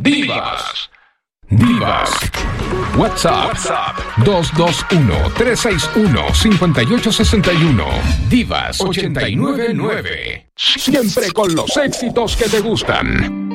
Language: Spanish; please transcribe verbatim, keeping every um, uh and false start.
Divas. Divas. WhatsApp, WhatsApp. dos dos uno, tres seis uno, cinco ocho seis uno. Divas ochenta y nueve nueve. Siempre con los éxitos que te gustan.